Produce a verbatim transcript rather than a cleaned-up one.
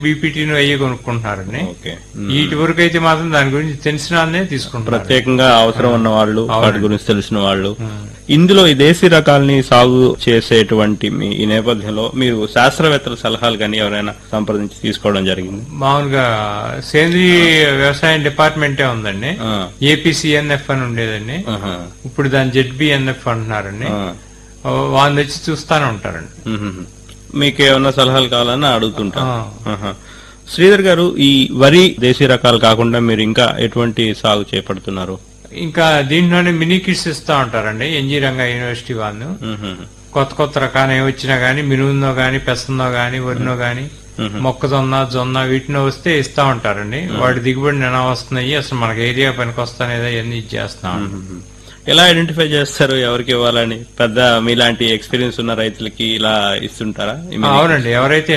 బీపీటీను అయ్యి కొనుక్కుంటున్నారండి. ఓకే. వీటి వరకు అయితే మాత్రం దాని గురించి తెలిసిన వాళ్ళనే తీసుకుంటారు. ప్రత్యేకంగా అవసరం ఉన్న వాళ్ళు, వాటి గురించి తెలిసిన వాళ్ళు. ఇందులో ఈ దేశీ రకాలని సాగు చేసేటువంటి మీ ఈ నేపథ్యంలో మీరు శాస్త్రవేత్తల సలహాలు కానీ ఎవరైనా సంప్రదించి తీసుకోవడం జరిగింది? మామూలుగా సేంద్రీయ వ్యవసాయం డిపార్ట్మెంటే ఉందండి. ఆ. ఏపీసీఎన్ఎఫ్ అని ఉండేదండి. ఆహా. ఇప్పుడు దాని జెడ్బిఎన్ఎఫ్ అంటున్నారండి. ఆ. వాళ్ళు వచ్చి చూస్తానే ఉంటారండి. మ్మ్. మీకేమన్నా సలహాలు కావాలని అడుగుతుంటా. ఆ. ఆహా. శ్రీధర్ గారు, ఈ వరి దేశీ రకాలు కాకుండా మీరు ఇంకా ఎటువంటి సాగు చేపడుతున్నారు? ఇంకా దీంట్లోనే మినీ కిట్స్ ఇస్తా ఉంటారండి ఎన్జీ రంగా యూనివర్సిటీ వాళ్ళు. మ్మ్. కొత్త కొత్త రకాలు ఏమి వచ్చినా గానీ మినుగునో గానీ పెసన్నో గానీ వరినో గానీ మొక్కజొన్న జొన్న వీటినో వస్తే ఇస్తా ఉంటారండి. వాటి దిగుబడి ఎలా వస్తున్నాయి, అసలు మనకి ఏరియా పనికి వస్తానేదా ఇవన్నీ ఇచ్చేస్తాం. ఎలా ఐడెంటిఫై చేస్తారు ఎవరికి ఇవ్వాలని? పెద్ద మీలాంటి ఎక్స్పీరియన్స్ ఉన్న రైతులకి ఇలా ఇస్తుంటారా? అవునండి, ఎవరైతే